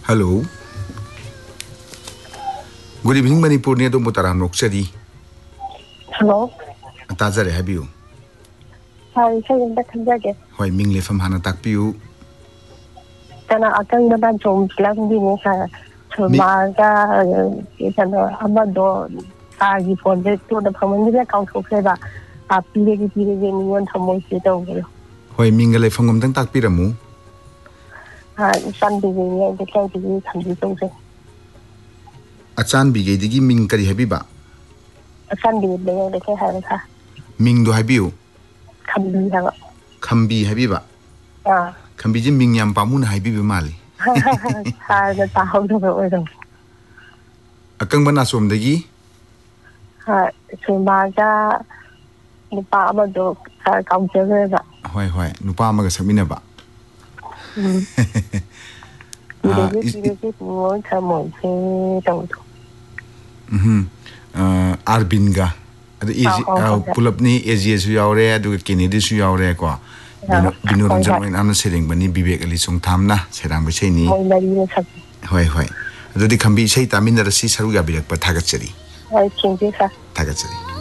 Hello. Good evening, Manipur. Near the Mutaram Noxedi. Hello. Tazare, have you? Hi, saying that again. Why Mingle from Hanatakpiu? Then I think the band from Flaming to Marga, Amado, Sagi for the to the permanent account of Flavor. A period in one to most it over. Why Mingle from Takpiramu? Sunday, the county can be something. A chan bigady Ming Kari Habiba. A Sunday, they can have her. Ming do Habiu. Can be her. Kambi Habiba. Kambi Ming Yam Pamun Habibu Mali. The town of the weather. A Kanganasum the Gi? So Marga, the Palmer dog, counter. Why, Nupama Saminaba. Arbinga. Pull up ni as you are to Kennedy, you are qua. Binoran and sitting when he be a little tamna, said Ambasini. Why. Do they can be say, I mean, that a Caesar will be a Tagacheri. I think this. Tagacheri.